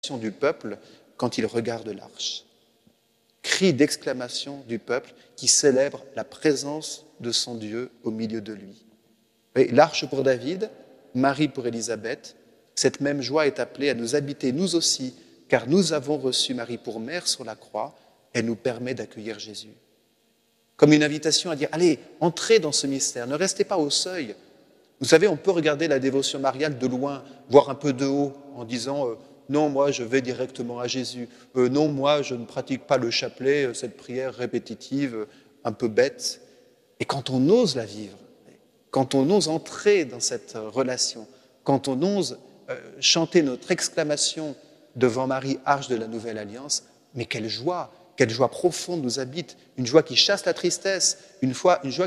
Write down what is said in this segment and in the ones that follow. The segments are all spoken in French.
du peuple quand il regarde l'arche. Cri d'exclamation du peuple qui célèbre la présence de son Dieu au milieu de lui. Et l'arche pour David, Marie pour Élisabeth, cette même joie est appelée à nous habiter nous aussi, car nous avons reçu Marie pour mère sur la croix, elle nous permet d'accueillir Jésus. Comme une invitation à dire, allez, entrez dans ce mystère, ne restez pas au seuil. Vous savez, on peut regarder la dévotion mariale de loin, voire un peu de haut, en disant, non, moi je vais directement à Jésus, non, moi je ne pratique pas le chapelet, cette prière répétitive, un peu bête. Et quand on ose la vivre, quand on ose entrer dans cette relation, quand on ose chanter notre exclamation devant Marie, arche de la nouvelle alliance, mais quelle joie profonde nous habite, une joie qui chasse la tristesse, une joie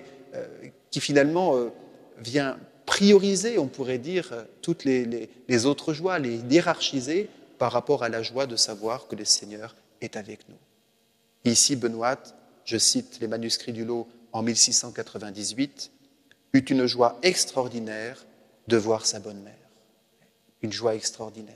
qui finalement vient prioriser, on pourrait dire, toutes les autres joies, les hiérarchiser par rapport à la joie de savoir que le Seigneur est avec nous. Et ici, Benoît, je cite les manuscrits du Lot en 1698, eut une joie extraordinaire de voir sa bonne mère. Une joie extraordinaire.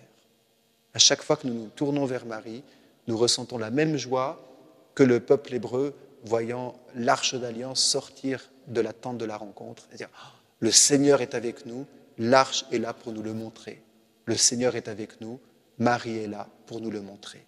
À chaque fois que nous nous tournons vers Marie, nous ressentons la même joie que le peuple hébreu voyant l'arche d'alliance sortir de la tente de la rencontre. C'est-à-dire, le Seigneur est avec nous, l'arche est là pour nous le montrer. Le Seigneur est avec nous, Marie est là pour nous le montrer.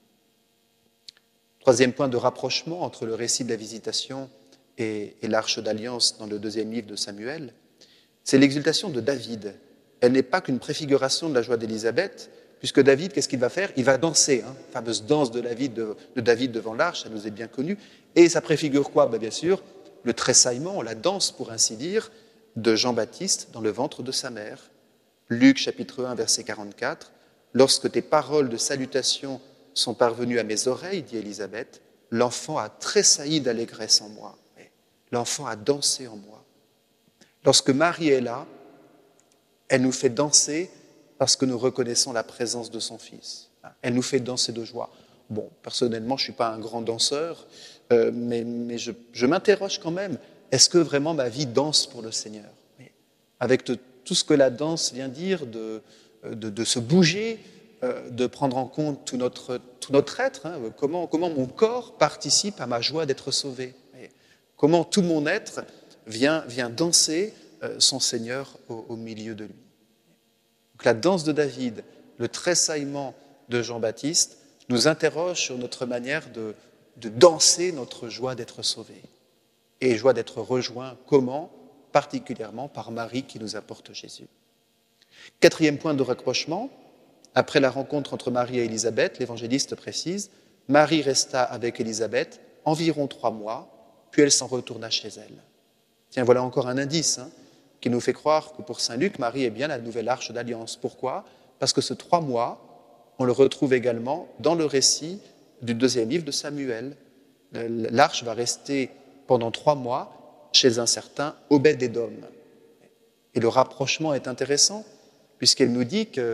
Troisième point de rapprochement entre le récit de la visitation et l'arche d'alliance dans le deuxième livre de Samuel, c'est l'exultation de David. Elle n'est pas qu'une préfiguration de la joie d'Élisabeth, puisque David, qu'est-ce qu'il va faire? Il va danser, fameuse danse de David devant l'arche, ça nous est bien connu. Et ça préfigure quoi? Bien sûr, le tressaillement, la danse, pour ainsi dire, de Jean-Baptiste dans le ventre de sa mère. Luc, chapitre 1, verset 44, « Lorsque tes paroles de salutation sont parvenues à mes oreilles, dit Élisabeth, l'enfant a tressailli d'allégresse en moi. » L'enfant a dansé en moi. Lorsque Marie est là, elle nous fait danser parce que nous reconnaissons la présence de son Fils. Elle nous fait danser de joie. Bon, personnellement, je ne suis pas un grand danseur, mais je m'interroge quand même, est-ce que vraiment ma vie danse pour le Seigneur? Avec tout ce que la danse vient dire, de se bouger, de prendre en compte tout notre être, comment mon corps participe à ma joie d'être sauvé. Comment tout mon être vient danser son Seigneur au milieu de lui. Donc, la danse de David, le tressaillement de Jean-Baptiste nous interroge sur notre manière de danser notre joie d'être sauvé et joie d'être rejoint. Comment? Particulièrement par Marie qui nous apporte Jésus. Quatrième point de rapprochement, après la rencontre entre Marie et Élisabeth, l'évangéliste précise, Marie resta avec Élisabeth environ 3 mois, puis elle s'en retourna chez elle. Tiens, voilà encore un indice qui nous fait croire que pour saint Luc, Marie est bien la nouvelle arche d'alliance. Pourquoi? Parce que ce 3 mois, on le retrouve également dans le récit du deuxième livre de Samuel. L'arche va rester pendant 3 mois chez un certain Obed-Édom. Et le rapprochement est intéressant, puisqu'elle nous dit que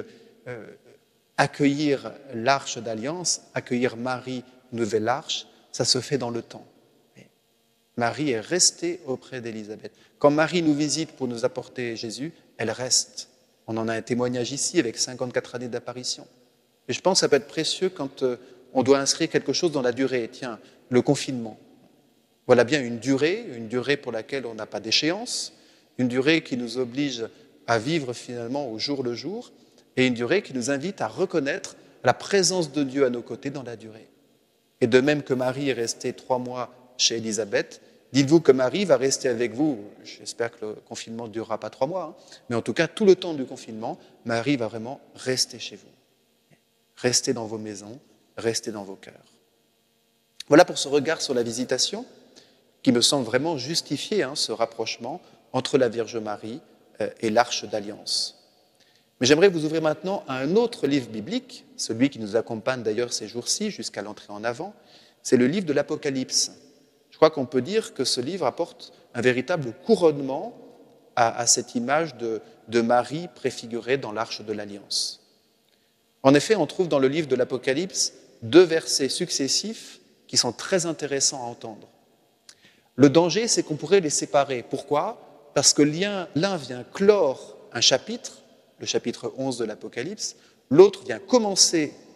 accueillir l'arche d'alliance, accueillir Marie, nouvelle arche, ça se fait dans le temps. Marie est restée auprès d'Élisabeth. Quand Marie nous visite pour nous apporter Jésus, elle reste. On en a un témoignage ici avec 54 années d'apparition. Et je pense que ça peut être précieux quand on doit inscrire quelque chose dans la durée. Tiens, le confinement. Voilà bien une durée pour laquelle on n'a pas d'échéance, une durée qui nous oblige à vivre finalement au jour le jour, et une durée qui nous invite à reconnaître la présence de Dieu à nos côtés dans la durée. Et de même que Marie est restée 3 mois chez Élisabeth, dites-vous que Marie va rester avec vous, j'espère que le confinement ne durera pas 3 mois, mais en tout cas, tout le temps du confinement, Marie va vraiment rester chez vous. Restez dans vos maisons, restez dans vos cœurs. Voilà pour ce regard sur la visitation, qui me semble vraiment justifier ce rapprochement entre la Vierge Marie et l'Arche d'Alliance. Mais j'aimerais vous ouvrir maintenant à un autre livre biblique, celui qui nous accompagne d'ailleurs ces jours-ci jusqu'à l'entrée en avant, c'est le livre de l'Apocalypse. Je crois qu'on peut dire que ce livre apporte un véritable couronnement à cette image de Marie préfigurée dans l'Arche de l'Alliance. En effet, on trouve dans le livre de l'Apocalypse 2 versets successifs qui sont très intéressants à entendre. Le danger, c'est qu'on pourrait les séparer. Pourquoi? Parce que l'un vient clore un chapitre, le chapitre 11 de l'Apocalypse, L'autre vient commencer